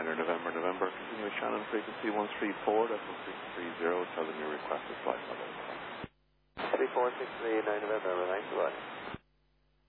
November, continue with Shannon frequency 134, that's 1630, tell them your request is flight level. 34639 November, thanks a lot.